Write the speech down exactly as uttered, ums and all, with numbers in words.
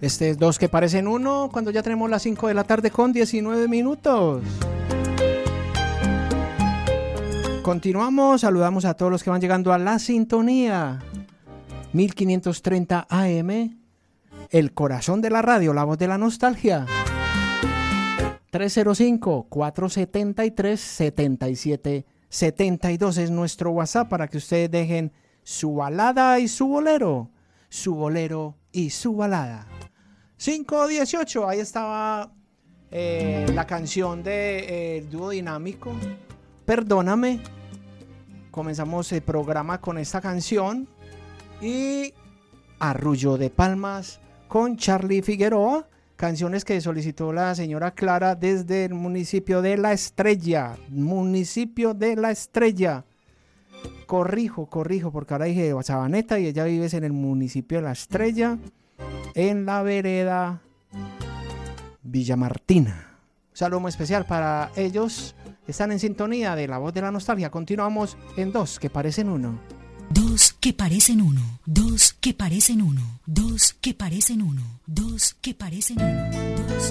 Este es Dos que parecen uno, cuando ya tenemos las cinco de la tarde con diecinueve minutos. Continuamos, saludamos a todos los que van llegando a la sintonía. mil quinientos treinta A M, el corazón de la radio, la voz de la nostalgia. tres cero cinco, cuatro siete tres, siete siete siete dos es nuestro WhatsApp para que ustedes dejen su balada y su bolero. Su bolero y su balada. cinco dieciocho, ahí estaba eh, la canción del de, eh, dúo dinámico, Perdóname. Comenzamos el programa con esta canción. Y Arrullo de Palmas con Charlie Figueroa, canciones que solicitó la señora Clara desde el municipio de La Estrella. Municipio de La Estrella. Corrijo, corrijo, porque ahora dije Sabaneta y ella vive en el municipio de La Estrella, en la vereda Villa Martina. Un saludo muy especial para ellos. Están en sintonía de La Voz de la Nostalgia. Continuamos en Dos que parecen uno. Dos que parecen uno, dos que parecen uno, dos que parecen uno, dos que parecen uno, dos.